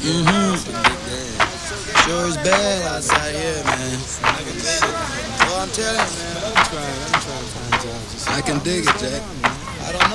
Sure is bad outside here, man. Well, I'm telling you, man. I can dig it, Jack. I don't know.